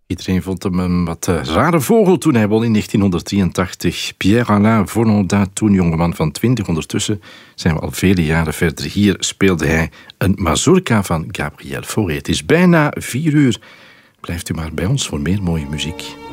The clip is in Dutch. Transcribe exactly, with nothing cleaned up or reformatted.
Iedereen vond hem een wat uh, rare vogel toen hij won in negentienhonderddrieëntachtig. Pierre-Alain Vonondat, toen jongeman van twintig. Ondertussen zijn we al vele jaren verder. Hier speelde hij een mazurka van Gabriel Fauré. Het is bijna vier uur. Blijft u maar bij ons voor meer mooie muziek.